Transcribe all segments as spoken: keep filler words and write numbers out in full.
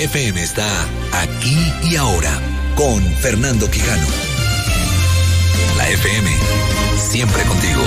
F M está aquí y ahora con Fernando Quijano. La F M, siempre contigo.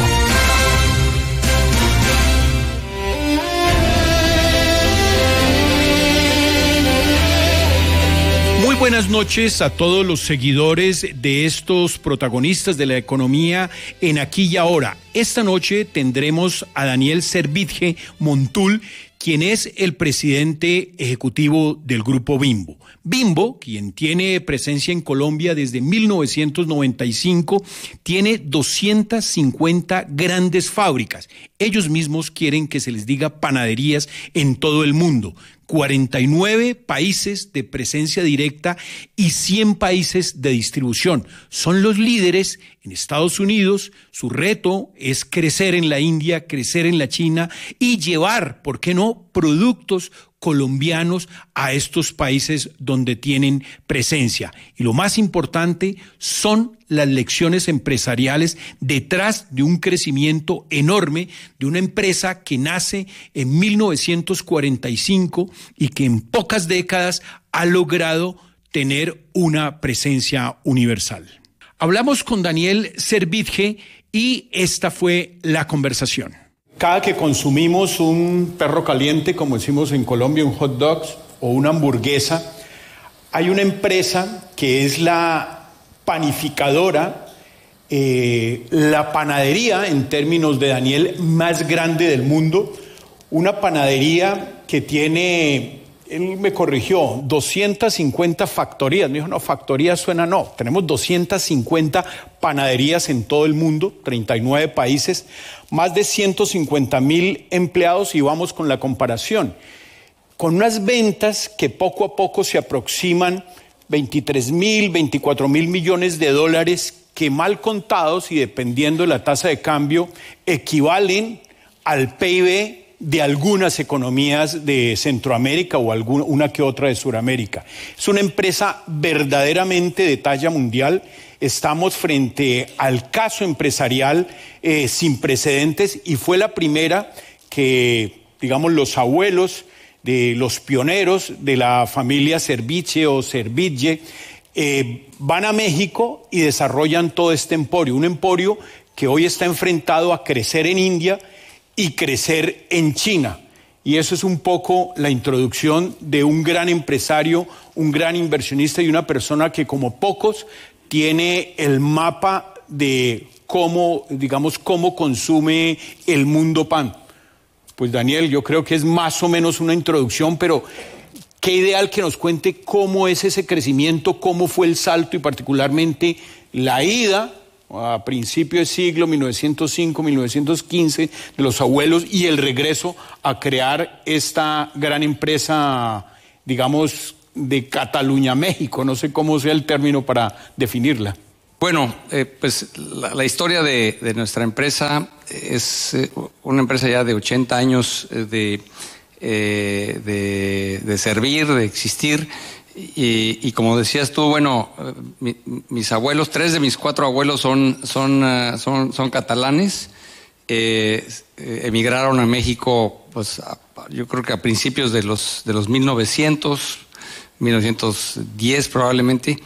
Muy buenas noches a todos los seguidores de estos protagonistas de la economía en Aquí y Ahora. Esta noche tendremos a Daniel Servitje Montul, quien es el presidente ejecutivo del Grupo Bimbo. Bimbo, quien tiene presencia en Colombia desde mil novecientos noventa y cinco, tiene doscientas cincuenta grandes fábricas. Ellos mismos quieren que se les diga panaderías en todo el mundo. cuarenta y nueve países de presencia directa y cien países de distribución. Son los líderes en Estados Unidos. Su reto es crecer en la India, crecer en la China y llevar, ¿por qué no?, productos colombianos a estos países donde tienen presencia. Y lo más importante son las lecciones empresariales detrás de un crecimiento enorme de una empresa que nace en mil novecientos cuarenta y cinco y que en pocas décadas ha logrado tener una presencia universal. Hablamos con Daniel Servitje y esta fue la conversación. Cada que consumimos un perro caliente, como decimos en Colombia, un hot dog o una hamburguesa, hay una empresa que es la panificadora, eh, la panadería, en términos de Daniel, más grande del mundo. Una panadería que tiene, él me corrigió, doscientas cincuenta factorías. Me dijo, no, factorías suena no. Tenemos doscientas cincuenta panaderías en todo el mundo, treinta y nueve países, más de ciento cincuenta mil empleados, y vamos con la comparación. Con unas ventas que poco a poco se aproximan veintitrés mil, veinticuatro mil millones de dólares, que mal contados y dependiendo de la tasa de cambio, equivalen al P I B de algunas economías de Centroamérica o alguna, una que otra de Sudamérica. Es una empresa verdaderamente de talla mundial. Estamos frente al caso empresarial eh, sin precedentes, y fue la primera que, digamos, los abuelos de los pioneros de la familia Servitje o Servitje eh, van a México y desarrollan todo este emporio, un emporio que hoy está enfrentado a crecer en India y crecer en China. Y eso es un poco la introducción de un gran empresario, un gran inversionista y una persona que, como pocos, tiene el mapa de cómo, digamos, cómo consume el mundo pan. Pues Daniel, yo creo que es más o menos una introducción, pero qué ideal que nos cuente cómo es ese crecimiento, cómo fue el salto y particularmente la ida a principios de siglo, mil novecientos cinco, mil novecientos quince, de los abuelos, y el regreso a crear esta gran empresa, digamos, de Cataluña, México. No sé cómo sea el término para definirla. Bueno, eh, pues la, la historia de, de nuestra empresa es eh, una empresa ya de ochenta años eh, de, eh, de, de servir, de existir. Y, y como decías tú, bueno, mi, mis abuelos, tres de mis cuatro abuelos son, son, uh, son, son catalanes. Eh, emigraron a México, pues a, yo creo que a principios de los, de los mil novecientos, mil novecientos diez probablemente.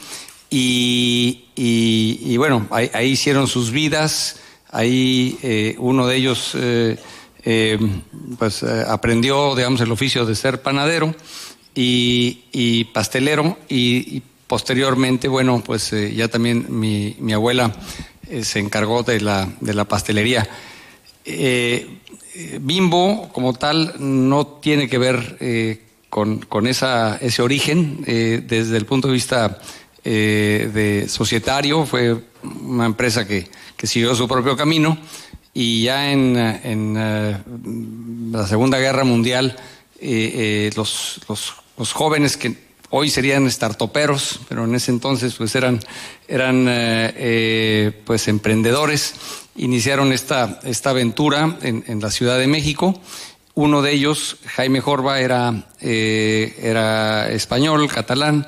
Y, y, y bueno, ahí, ahí hicieron sus vidas. Ahí eh, uno de ellos eh, eh, pues eh, aprendió, digamos, el oficio de ser panadero y, y pastelero, y, y posteriormente, bueno, pues eh, ya también mi, mi abuela eh, se encargó de la, de la pastelería. Eh, Bimbo, como tal, no tiene que ver eh, con, con esa, ese origen eh, desde el punto de vista eh, de societario. Fue una empresa que, que siguió su propio camino, y ya en, en uh, la Segunda Guerra Mundial eh, eh, los, los, los jóvenes que hoy serían startuperos, pero en ese entonces pues eran, eran eh, eh, pues emprendedores, iniciaron esta, esta aventura en, en la Ciudad de México. Uno de ellos, Jaime Jorba, era, eh, era español, catalán,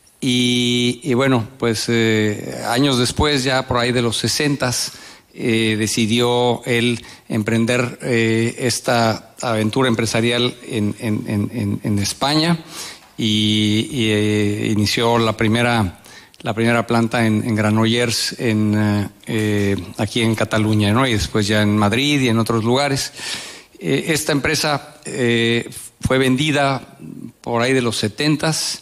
y, y bueno, pues eh, años después, ya por ahí de los sesentas, eh, decidió él emprender eh, esta aventura empresarial en, en, en, en España. y, y eh, inició la primera, la primera planta en, en Granollers, en, eh, aquí en Cataluña, ¿no? Y después ya en Madrid y en otros lugares. Eh, esta empresa eh, fue vendida por ahí de los setentas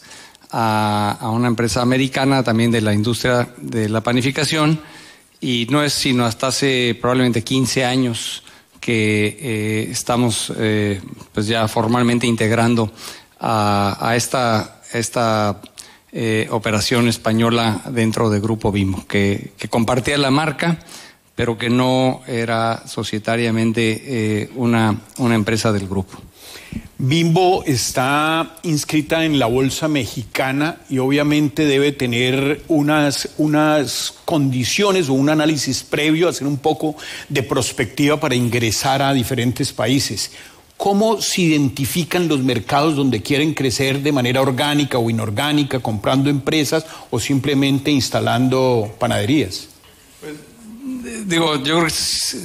a, a una empresa americana también de la industria de la panificación, y no es sino hasta hace probablemente quince años que eh, estamos eh, pues ya formalmente integrando a, a esta, esta eh, operación española dentro del Grupo Bimbo, que, que compartía la marca, pero que no era societariamente eh, una, una empresa del grupo. Bimbo está inscrita en la Bolsa Mexicana y obviamente debe tener unas, unas condiciones o un análisis previo, hacer un poco de prospectiva para ingresar a diferentes países. ¿Cómo se identifican los mercados donde quieren crecer de manera orgánica o inorgánica, comprando empresas o simplemente instalando panaderías? Pues, digo, yo creo que es,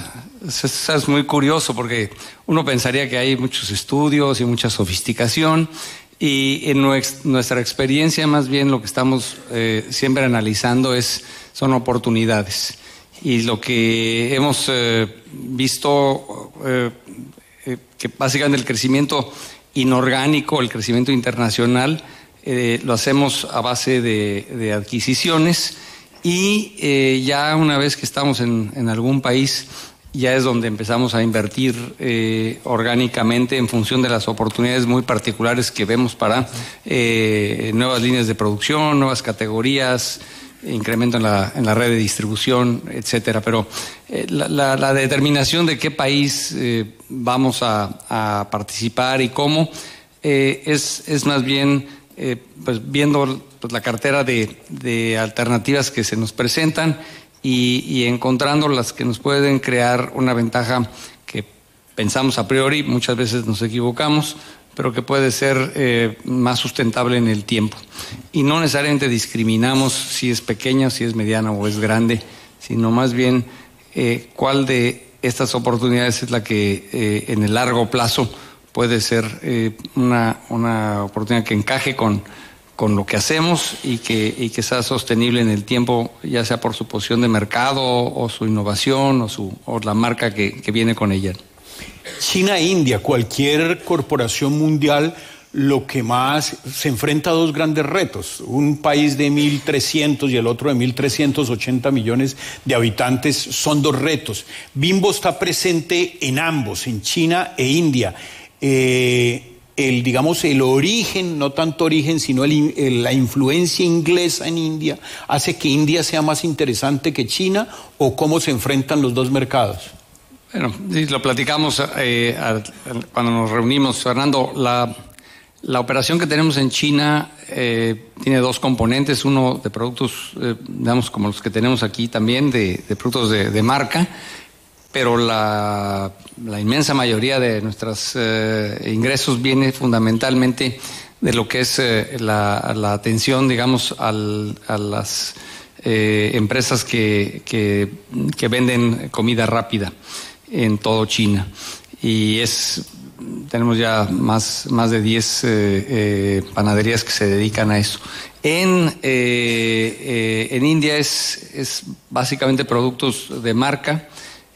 es, es muy curioso porque uno pensaría que hay muchos estudios y mucha sofisticación, y en nuestra experiencia más bien lo que estamos eh, siempre analizando es, son oportunidades. Y lo que hemos eh, visto, eh, eh, que básicamente el crecimiento inorgánico, el crecimiento internacional, eh, lo hacemos a base de, de adquisiciones. Y eh, ya una vez que estamos en, en algún país, ya es donde empezamos a invertir eh, orgánicamente en función de las oportunidades muy particulares que vemos para eh, nuevas líneas de producción, nuevas categorías, incremento en la, en la red de distribución, etcétera. Pero eh, la, la, la determinación de qué país eh, vamos a, a participar y cómo eh, es, es más bien eh, pues viendo pues la cartera de, de alternativas que se nos presentan y, y encontrando las que nos pueden crear una ventaja que pensamos a priori, muchas veces nos equivocamos, pero que puede ser eh, más sustentable en el tiempo. Y no necesariamente discriminamos si es pequeña, si es mediana o es grande, sino más bien eh, cuál de estas oportunidades es la que eh, en el largo plazo puede ser eh, una, una oportunidad que encaje con con lo que hacemos y que, y que sea sostenible en el tiempo, ya sea por su posición de mercado o su innovación o, su, o la marca que, que viene con ella. China e India, cualquier corporación mundial, lo que más se enfrenta a dos grandes retos. Un país de mil trescientos y el otro de mil trescientos ochenta millones de habitantes son dos retos. Bimbo está presente en ambos, en China e India. Eh, el, digamos, el origen, no tanto origen, sino el, el, la influencia inglesa en India, hace que India sea más interesante que China, o cómo se enfrentan los dos mercados. Bueno, lo platicamos eh, cuando nos reunimos, Fernando. La, la operación que tenemos en China eh, tiene dos componentes, uno de productos, eh, digamos, como los que tenemos aquí también, de, de productos de, de marca, pero la, la inmensa mayoría de nuestros eh, ingresos viene fundamentalmente de lo que es eh, la, la atención, digamos, al, a las eh, empresas que, que, que venden comida rápida en todo China. Y es tenemos ya más, más de diez eh, eh, panaderías que se dedican a eso. En, eh, eh, en India es, es básicamente productos de marca.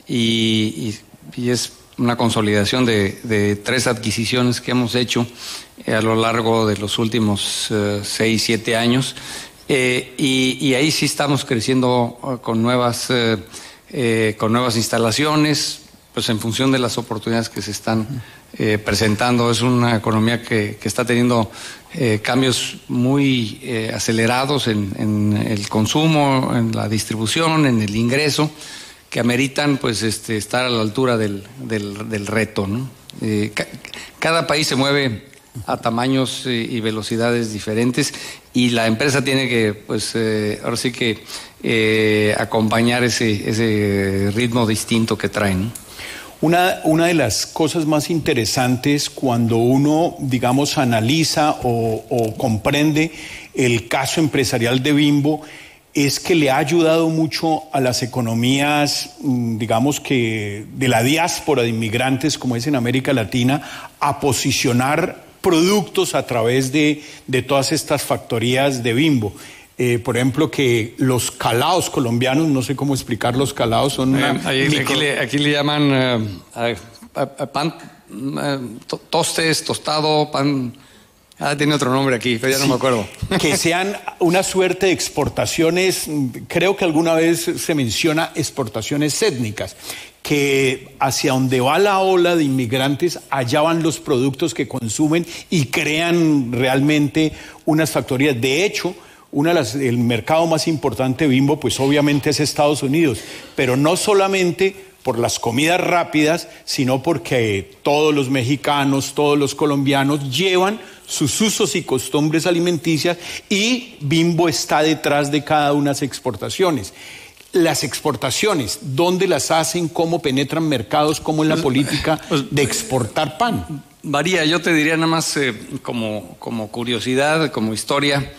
Y, y, y es una consolidación de, de tres adquisiciones que hemos hecho eh, a lo largo de los últimos eh, seis, siete años. Eh, y, y ahí sí estamos creciendo uh, con nuevas, eh, eh, con nuevas instalaciones, pues en función de las oportunidades que se están eh, presentando. Es una economía que, que está teniendo eh, cambios muy eh, acelerados en, en el consumo, en la distribución, en el ingreso, que ameritan pues este estar a la altura del, del, del reto, ¿no? Eh, ca cada país se mueve a tamaños eh, y velocidades diferentes, y la empresa tiene que pues eh, ahora sí que eh, acompañar ese, ese ritmo distinto que traen, ¿no? Una, una de las cosas más interesantes cuando uno, digamos, analiza o, o comprende el caso empresarial de Bimbo es que le ha ayudado mucho a las economías, digamos que de la diáspora de inmigrantes, como es en América Latina, a posicionar productos a través de, de todas estas factorías de Bimbo. Eh, por ejemplo, que los calados colombianos, no sé cómo explicar los calados, son una... Eh, ahí, micro... aquí, le, aquí le llaman uh, uh, uh, pan, uh, to, tostes, tostado, pan... Ah, tiene otro nombre aquí, pero ya sí, no me acuerdo. Que sean una suerte de exportaciones, creo que alguna vez se menciona exportaciones étnicas, que hacia donde va la ola de inmigrantes, allá van los productos que consumen y crean realmente unas factorías. De hecho, una de las, el mercado más importante de Bimbo, pues obviamente es Estados Unidos, pero no solamente por las comidas rápidas, sino porque todos los mexicanos, todos los colombianos llevan sus usos y costumbres alimenticias y Bimbo está detrás de cada una de las exportaciones. Las exportaciones, ¿dónde las hacen? ¿Cómo penetran mercados? ¿Cómo es la política de exportar pan? Varía, yo te diría nada más eh, como, como curiosidad, como historia.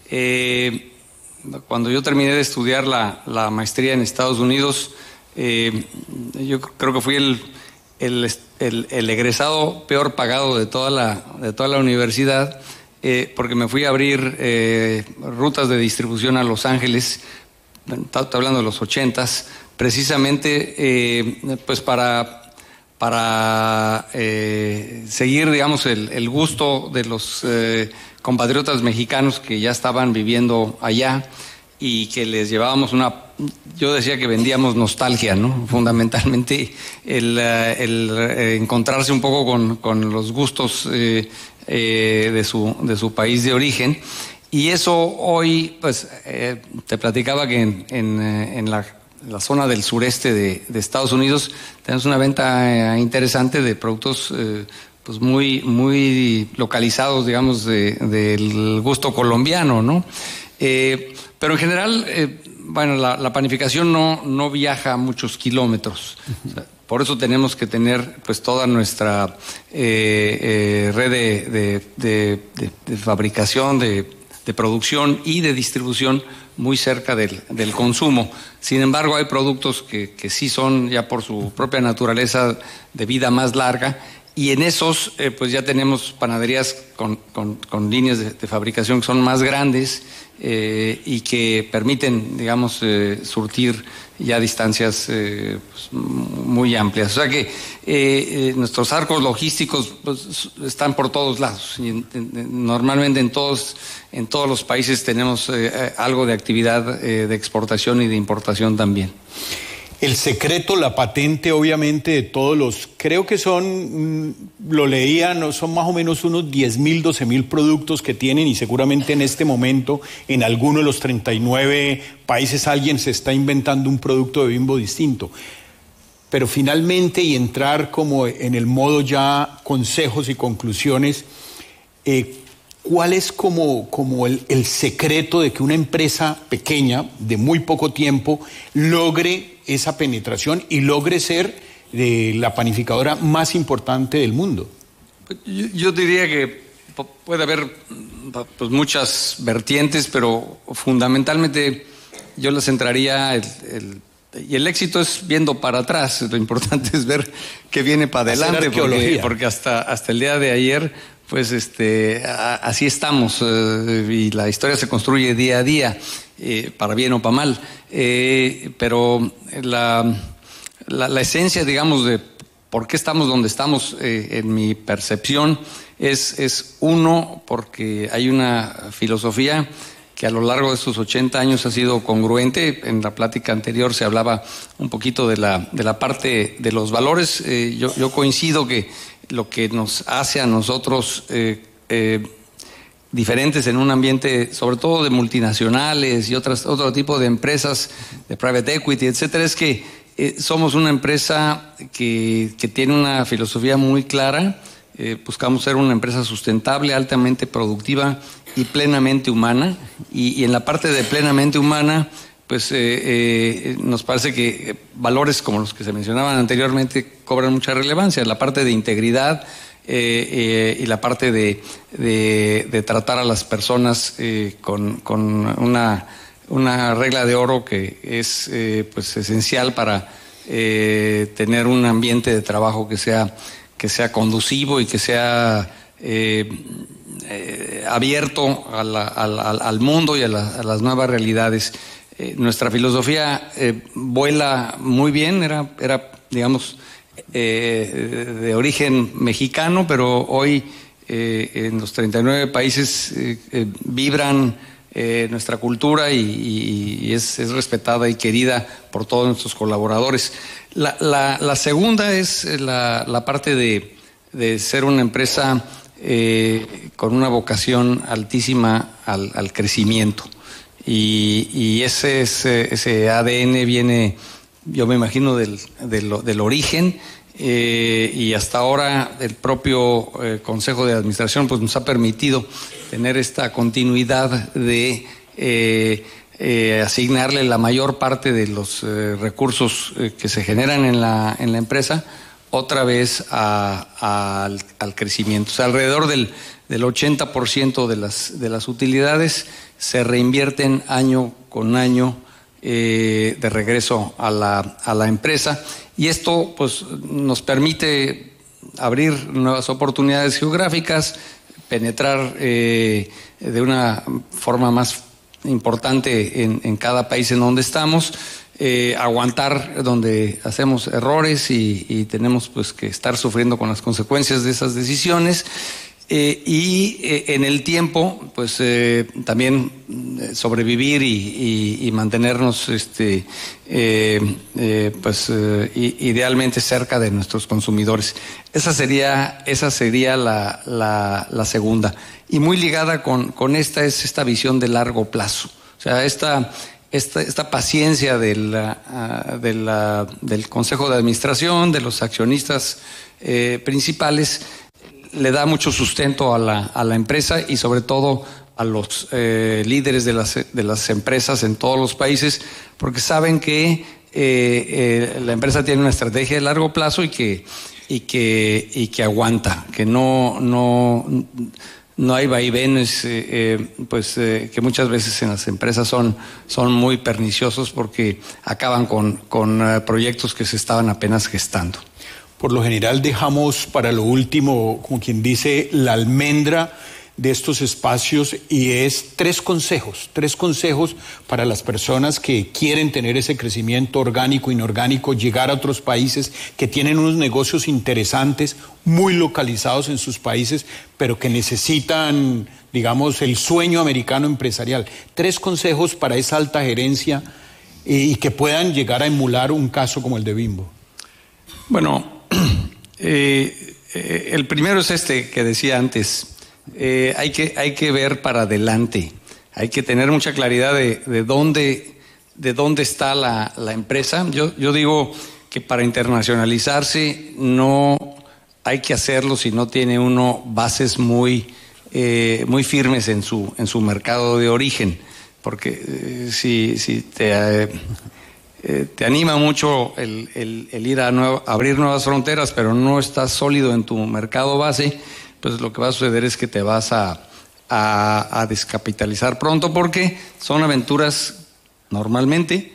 Eh, cuando yo terminé de estudiar la, la maestría en Estados Unidos, eh, yo creo que fui el, el, el, el egresado peor pagado de toda la, de toda la universidad, eh, porque me fui a abrir eh, rutas de distribución a Los Ángeles. Estoy hablando de los ochentas, precisamente eh, pues para, para eh, seguir, digamos, el, el gusto de los eh, compatriotas mexicanos que ya estaban viviendo allá y que les llevábamos una, yo decía que vendíamos nostalgia, ¿no? Fundamentalmente el, el, el encontrarse un poco con, con los gustos eh, eh, de su, de su país de origen. Y eso hoy, pues, eh, te platicaba que en, en, en la, la zona del sureste de, de Estados Unidos tenemos una venta eh, interesante de productos eh, pues muy, muy localizados, digamos, de, del gusto colombiano, ¿no? Eh, pero en general, eh, bueno, la, la panificación no, no viaja muchos kilómetros. Uh-huh. O sea, por eso tenemos que tener pues toda nuestra eh, eh, red de, de, de, de, de fabricación, de de producción y de distribución muy cerca del, del consumo. Sin embargo, hay productos que, que sí son ya por su propia naturaleza de vida más larga y en esos eh, pues ya tenemos panaderías con, con, con líneas de, de fabricación que son más grandes eh, y que permiten, digamos, eh, surtir ya distancias eh, pues, muy amplias. O sea que eh, eh, nuestros arcos logísticos pues, están por todos lados. Y en, en, normalmente en todos, en todos los países tenemos eh, algo de actividad eh, de exportación y de importación también. El secreto, la patente, obviamente, de todos los, creo que son, lo leía, no, son más o menos unos diez mil, doce mil productos que tienen y seguramente en este momento en alguno de los treinta y nueve países alguien se está inventando un producto de Bimbo distinto. Pero finalmente, y entrar como en el modo ya consejos y conclusiones, eh, ¿cuál es como, como el, el secreto de que una empresa pequeña, de muy poco tiempo, logre esa penetración y logre ser eh, la panificadora más importante del mundo? Yo, yo diría que puede haber pues, muchas vertientes, pero fundamentalmente yo les centraría el, el y el éxito es viendo para atrás. Lo importante es ver qué viene para adelante, porque, porque hasta, hasta el día de ayer pues este a, así estamos eh, y la historia se construye día a día, eh, para bien o para mal, eh, pero la, la, la esencia, digamos, de por qué estamos donde estamos, eh, en mi percepción, es, es uno, porque hay una filosofía que a lo largo de estos ochenta años ha sido congruente. En la plática anterior se hablaba un poquito de la, de la parte de los valores. Eh, yo, yo coincido que lo que nos hace a nosotros eh, eh, diferentes en un ambiente, sobre todo de multinacionales y otras, otro tipo de empresas, de private equity, etcétera, es que eh, somos una empresa que, que tiene una filosofía muy clara. Eh, buscamos ser una empresa sustentable, altamente productiva y plenamente humana. Y, y en la parte de plenamente humana, pues eh, eh, nos parece que valores como los que se mencionaban anteriormente cobran mucha relevancia. La parte de integridad eh, eh, y la parte de, de, de tratar a las personas eh, con, con una, una regla de oro que es eh, pues esencial para eh, tener un ambiente de trabajo que sea, que sea conducivo y que sea eh, eh, abierto a la, a la, al mundo y a, la, a las nuevas realidades. Eh, nuestra filosofía eh, vuela muy bien, era, era digamos, eh, de origen mexicano, pero hoy eh, en los treinta y nueve países eh, eh, vibran eh, nuestra cultura y, y, y es, es respetada y querida por todos nuestros colaboradores. La, la, la segunda es la, la parte de, de ser una empresa eh, con una vocación altísima al, al crecimiento. Y, y ese, ese, ese A D N viene, yo me imagino, del, del, del origen, eh, y hasta ahora el propio eh, Consejo de Administración pues, nos ha permitido tener esta continuidad de eh, eh, asignarle la mayor parte de los eh, recursos eh, que se generan en la, en la empresa otra vez a, a, al, al crecimiento. O sea, alrededor del, del ochenta por ciento de las, de las utilidades se reinvierten año con año eh, de regreso a la, a la empresa, y esto pues nos permite abrir nuevas oportunidades geográficas, penetrar eh, de una forma más importante en, en cada país en donde estamos, eh, aguantar donde hacemos errores y, y tenemos pues que estar sufriendo con las consecuencias de esas decisiones. Eh, y eh, en el tiempo, pues eh, también sobrevivir y, y, y mantenernos, este, eh, eh, pues eh, idealmente cerca de nuestros consumidores. Esa sería, esa sería la, la, la segunda. Y muy ligada con, con esta es esta visión de largo plazo. O sea, esta, esta, esta paciencia de la, de la, del Consejo de Administración, de los accionistas eh, principales, le da mucho sustento a la, a la empresa y sobre todo a los eh, líderes de las, de las empresas en todos los países, porque saben que eh, eh, la empresa tiene una estrategia de largo plazo y que, y que, y que aguanta, que no, no, no hay vaivenes, eh, eh, pues eh, que muchas veces en las empresas son, son muy perniciosos porque acaban con, con uh, proyectos que se estaban apenas gestando. Por lo general dejamos para lo último, como quien dice, la almendra de estos espacios, y es tres consejos, tres consejos para las personas que quieren tener ese crecimiento orgánico, inorgánico, llegar a otros países que tienen unos negocios interesantes, muy localizados en sus países, pero que necesitan, digamos, el sueño americano empresarial. Tres consejos para esa alta gerencia y que puedan llegar a emular un caso como el de Bimbo. Bueno, eh, eh, el primero es este que decía antes. Eh, hay que, hay que ver para adelante, hay que tener mucha claridad de, de dónde, de dónde está la, la empresa. Yo, yo digo que para internacionalizarse no hay que hacerlo si no tiene uno bases muy, eh, muy firmes en su, en su mercado de origen, porque eh, si, si te... Eh, Eh, te anima mucho el, el, el ir a, nuevo, a abrir nuevas fronteras, pero no estás sólido en tu mercado base, pues lo que va a suceder es que te vas a, a, a descapitalizar pronto, porque son aventuras normalmente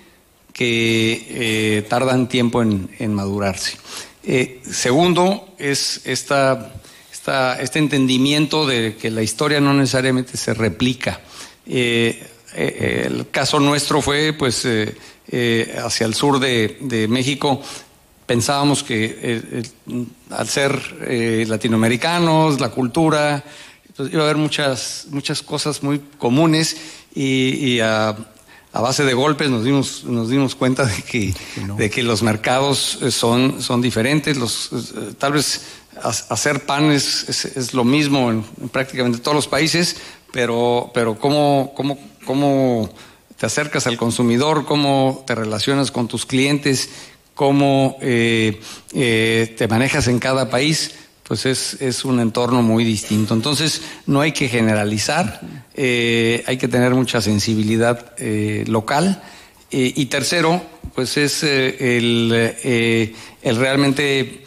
que eh, tardan tiempo en, en madurarse. Eh, segundo es esta, esta, este entendimiento de que la historia no necesariamente se replica. Eh, eh, el caso nuestro fue pues eh, Eh, hacia el sur de, de México. Pensábamos que eh, eh, al ser eh, latinoamericanos, la cultura, pues iba a haber muchas, muchas cosas muy comunes, y, y a, a base de golpes nos dimos, nos dimos cuenta de que, no. de que los mercados son, son diferentes. Los, eh, tal vez hacer pan es, es, es lo mismo en, en prácticamente todos los países, pero, pero cómo, cómo, cómo te acercas al consumidor, cómo te relacionas con tus clientes, cómo eh, eh, te manejas en cada país, pues es, es un entorno muy distinto. Entonces no hay que generalizar, eh, hay que tener mucha sensibilidad eh, local. Eh, y tercero, pues es eh, el, eh, el realmente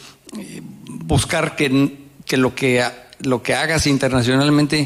buscar que, que, lo que lo que hagas internacionalmente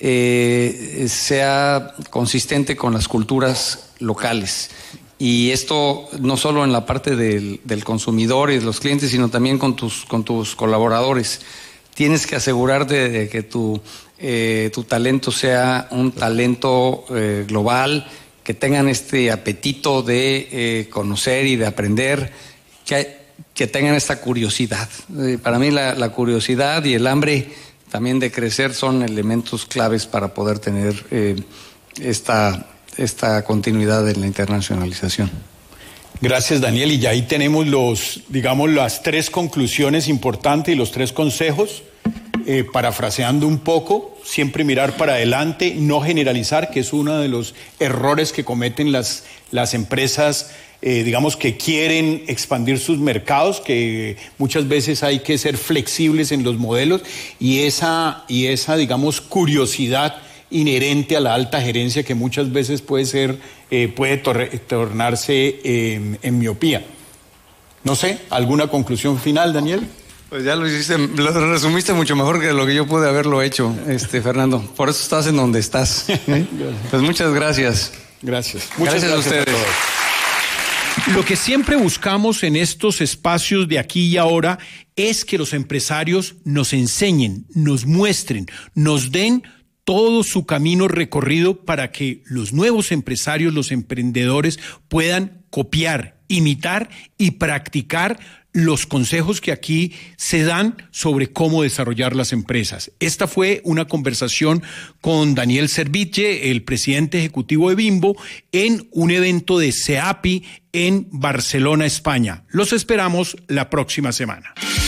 eh, sea consistente con las culturas locales. Y esto no solo en la parte del, del consumidor y de los clientes, sino también con tus, con tus colaboradores. tienes que asegurarte de que tu, eh, tu talento sea un talento eh, global, que tengan este apetito de eh, conocer y de aprender, que, que tengan esta curiosidad. Eh, para mí la, la curiosidad y el hambre también de crecer son elementos claves para poder tener eh, esta, esta continuidad en la internacionalización. Gracias, Daniel. Y ya ahí tenemos los, digamos, las tres conclusiones importantes y los tres consejos. Eh, parafraseando un poco, siempre mirar para adelante, no generalizar, que es uno de los errores que cometen las, las empresas, eh, digamos, que quieren expandir sus mercados, que muchas veces hay que ser flexibles en los modelos, y esa, y esa digamos, curiosidad inherente a la alta gerencia que muchas veces puede ser, eh, puede tor- tornarse eh, en miopía. No sé, ¿alguna conclusión final, Daniel? Pues ya lo hiciste, lo resumiste mucho mejor que lo que yo pude haberlo hecho, este Fernando. Por eso estás en donde estás. ¿eh? Pues muchas gracias. Gracias. Muchas gracias, gracias a ustedes. A Lo que siempre buscamos en estos espacios de aquí y ahora es que los empresarios nos enseñen, nos muestren, nos den todo su camino recorrido para que los nuevos empresarios, los emprendedores puedan copiar, imitar y practicar los consejos que aquí se dan sobre cómo desarrollar las empresas. Esta fue una conversación con Daniel Servitje, el presidente ejecutivo de Bimbo, en un evento de CEAPI en Barcelona, España. Los esperamos la próxima semana.